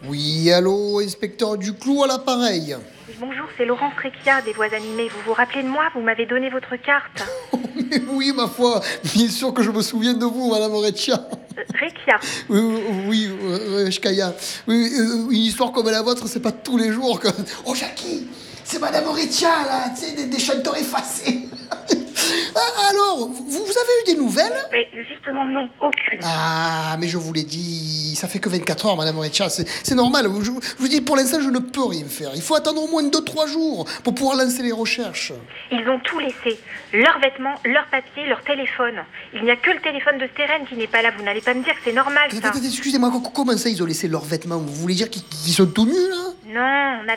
Oui, allô, inspecteur Duclou à l'appareil. Oui, bonjour, c'est Laurence Recchia des Voix animées. Vous vous rappelez de moi? Vous m'avez donné votre carte. Mais oui, ma foi, bien sûr que je me souviens de vous, Madame Recchia. Recchia. Shkaya. Oui, une histoire comme la vôtre, c'est pas tous les jours que... Oh, Jackie, c'est Madame Recchia, là, tu sais, des chanteurs effacés. Ah, alors, vous avez eu des nouvelles? Mais justement, non, aucune. Ah, mais je vous l'ai dit, ça fait que 24 heures, Madame Recchia, c'est normal. Je vous dis, pour l'instant, je ne peux rien faire. Il faut attendre au moins 2-3 jours pour pouvoir lancer les recherches. Ils ont tout laissé. Leurs vêtements, leurs papiers, leur téléphone. Il n'y a que le téléphone de Steren qui n'est pas là. Vous n'allez pas me dire que c'est normal, ça. Excusez-moi, comment ça, ils ont laissé leurs vêtements? Vous voulez dire qu'ils sont tout nus, là? Non, on a